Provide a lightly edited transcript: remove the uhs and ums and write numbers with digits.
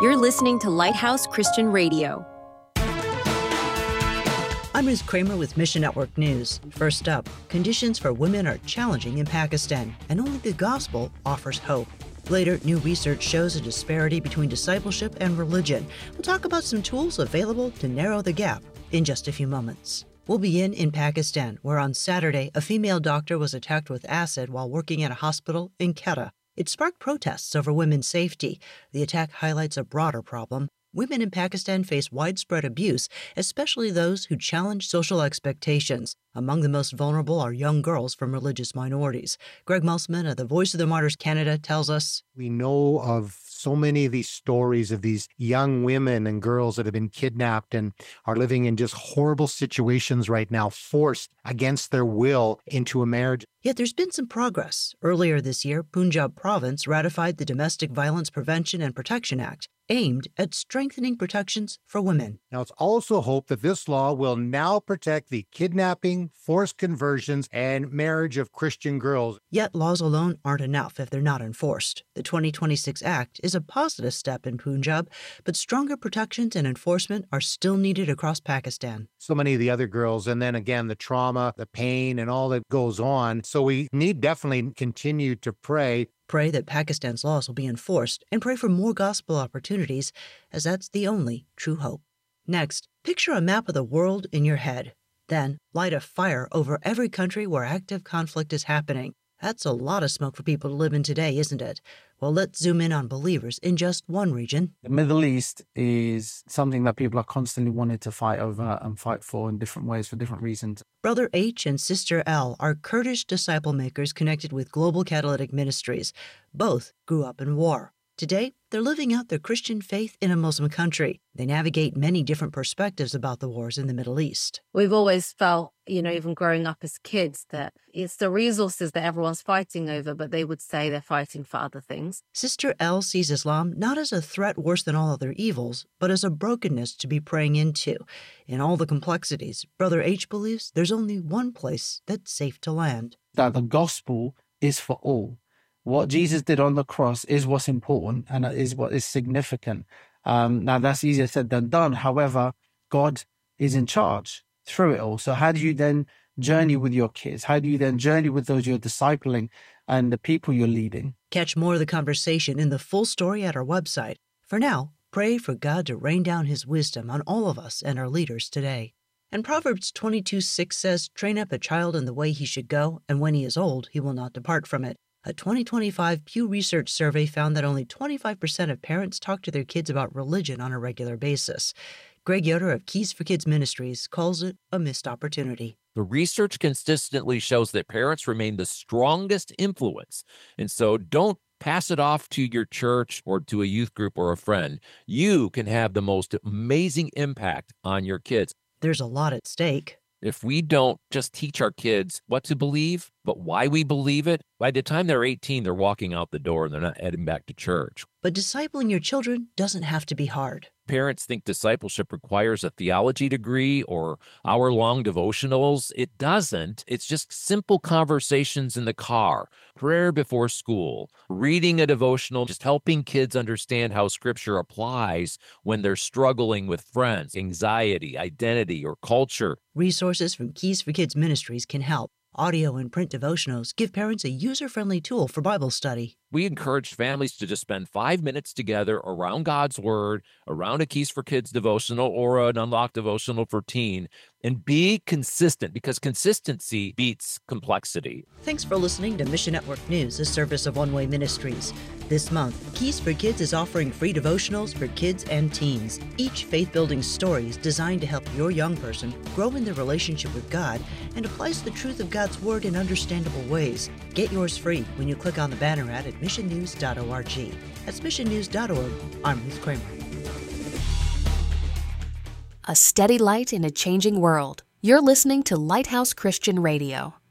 You're listening to Lighthouse Christian Radio. I'm Ruth Kramer with Mission Network News. First up, conditions for women are challenging in Pakistan, and only the gospel offers hope. Later, new research shows a disparity between discipleship and religion. We'll talk about some tools available to narrow the gap in just a few moments. We'll begin in Pakistan, where on Saturday, a female doctor was attacked with acid while working at a hospital in Quetta. It sparked protests over women's safety. The attack highlights a broader problem. Women in Pakistan face widespread abuse, especially those who challenge social expectations. Among the most vulnerable are young girls from religious minorities. Greg Musselman of the Voice of the Martyrs Canada tells us, we know of so many of these stories of these young women and girls that have been kidnapped and are living in just horrible situations right now, forced against their will into a marriage. Yet there's been some progress. Earlier this year, Punjab province ratified the Domestic Violence Prevention and Protection Act, aimed at strengthening protections for women. Now, it's also hoped that this law will now protect the kidnapping, forced conversions, and marriage of Christian girls. Yet laws alone aren't enough if they're not enforced. The 2026 Act is a positive step in Punjab, but stronger protections and enforcement are still needed across Pakistan. So many of the other girls, and then again, the trauma, the pain, and all that goes on. So we need definitely continue to pray. Pray that Pakistan's laws will be enforced, and pray for more gospel opportunities, as that's the only true hope. Next, picture a map of the world in your head. Then, light a fire over every country where active conflict is happening. That's a lot of smoke for people to live in today, isn't it? Well, let's zoom in on believers in just one region. The Middle East is something that people are constantly wanting to fight over and fight for in different ways for different reasons. Brother H and Sister L are Kurdish disciple makers connected with Global Catalytic Ministries. Both grew up in war. Today, they're living out their Christian faith in a Muslim country. They navigate many different perspectives about the wars in the Middle East. We've always felt, even growing up as kids, that it's the resources that everyone's fighting over, but they would say they're fighting for other things. Sister L sees Islam not as a threat worse than all other evils, but as a brokenness to be praying into. In all the complexities, Brother H believes there's only one place that's safe to land. That the gospel is for all. What Jesus did on the cross is what's important and is what is significant. Now, that's easier said than done. However, God is in charge through it all. So how do you then journey with your kids? How do you then journey with those you're discipling and the people you're leading? Catch more of the conversation in the full story at our website. For now, pray for God to rain down his wisdom on all of us and our leaders today. And Proverbs 22:6 says, "Train up a child in the way he should go, and when he is old, he will not depart from it." A 2025 Pew Research survey found that only 25% of parents talk to their kids about religion on a regular basis. Greg Yoder of Keys for Kids Ministries calls it a missed opportunity. The research consistently shows that parents remain the strongest influence. And so don't pass it off to your church or to a youth group or a friend. You can have the most amazing impact on your kids. There's a lot at stake. If we don't just teach our kids what to believe, but why we believe it, by the time they're 18, they're walking out the door and they're not heading back to church. But discipling your children doesn't have to be hard. Parents think discipleship requires a theology degree or hour-long devotionals. It doesn't. It's just simple conversations in the car, prayer before school, reading a devotional, just helping kids understand how Scripture applies when they're struggling with friends, anxiety, identity, or culture. Resources from Keys for Kids Ministries can help. Audio and print devotionals give parents a user-friendly tool for Bible study. We encourage families to just spend 5 minutes together around God's Word, around a Keys for Kids devotional or an Unlocked devotional for teen, and be consistent, because consistency beats complexity. Thanks for listening to Mission Network News, a service of One Way Ministries. This month, Keys for Kids is offering free devotionals for kids and teens. Each faith-building story is designed to help your young person grow in their relationship with God and applies the truth of God's Word in understandable ways. Get yours free when you click on the banner ad at missionnews.org. That's missionnews.org. I'm Ruth Kramer. A steady light in a changing world. You're listening to Lighthouse Christian Radio.